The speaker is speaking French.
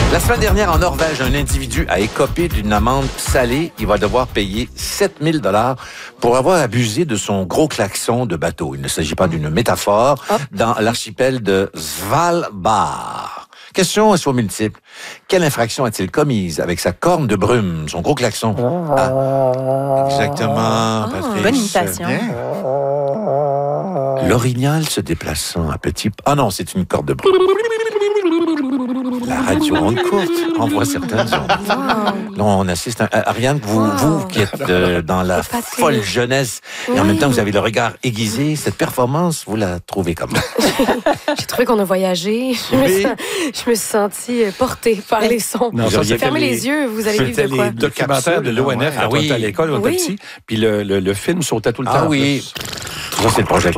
La semaine dernière, en Norvège, un individu a écopé d'une amende salée. Il va devoir payer 7 000 $ pour avoir abusé de son gros klaxon de bateau. Il ne s'agit pas d'une métaphore. Dans l'archipel de Svalbard. Question à choix multiple. Quelle infraction a-t-il commise avec sa corne de brume, son gros klaxon? Exactement, Patrice. Bonne imitation. L'orignal se déplaçant à petit... Ah non, c'est une corde de brume. La radio onde courte envoie certaines ondes. Là, on assiste à Ariane, vous qui êtes dans la folle jeunesse, et en même temps, vous avez le regard aiguisé. Cette performance, vous la trouvez comment? J'ai trouvé qu'on a voyagé. Je me suis sentie portée par les sons. Non, Fermez les yeux, vous allez vivre de quoi? les documentaires de l'ONF quand on était à l'école, on était petit, puis le film sautait tout le temps. Ah oui, ça c'est le projet